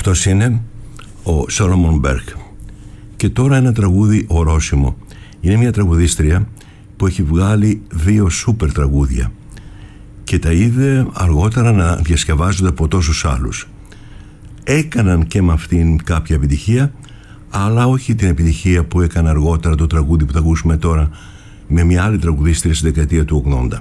Αυτός είναι ο Σόλομον Μπέρκ. Και τώρα ένα τραγούδι ορόσημο. Είναι μια τραγουδίστρια που έχει βγάλει 2 σούπερ τραγούδια και τα είδε αργότερα να διασκευάζονται από τόσους άλλους. Έκαναν και με αυτήν κάποια επιτυχία, αλλά όχι την επιτυχία που έκανε αργότερα το τραγούδι που θα ακούσουμε τώρα με μια άλλη τραγουδίστρια στη δεκαετία του 80.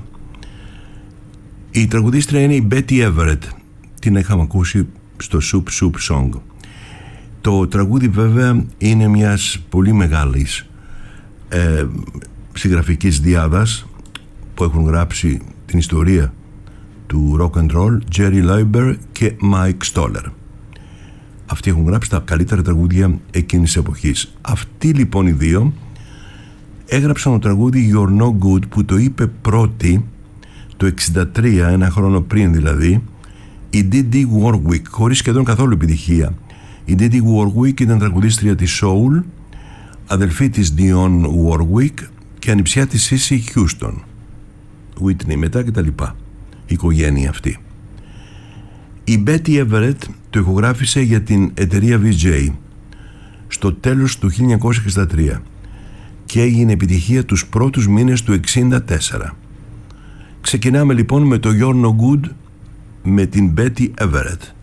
Η τραγουδίστρια είναι η Betty Everett. Την είχαμε ακούσει στο Soup Soup Song. Το τραγούδι βέβαια είναι μιας πολύ μεγάλης συγγραφικής διάδας που έχουν γράψει την ιστορία του rock and roll, Jerry Leiber και Mike Stoller. Αυτοί έχουν γράψει τα καλύτερα τραγούδια εκείνης της εποχής. Αυτοί λοιπόν οι δύο έγραψαν το τραγούδι You're No Good, που το είπε πρώτη το 1963, ένα χρόνο πριν δηλαδή, η Dee Dee Warwick, χωρίς σχεδόν καθόλου επιτυχία. Η Dee Dee Warwick ήταν τραγουδίστρια της Soul, αδελφή της Dionne Warwick και ανιψιά της Cissy Houston, Whitney μετά και τα λοιπά, η οικογένεια αυτή. Η Betty Everett το ηχογράφησε για την εταιρεία VJ στο τέλος του 1963 και έγινε επιτυχία τους πρώτους μήνες του 1964. Ξεκινάμε λοιπόν με το You're No Good με την Betty Everett.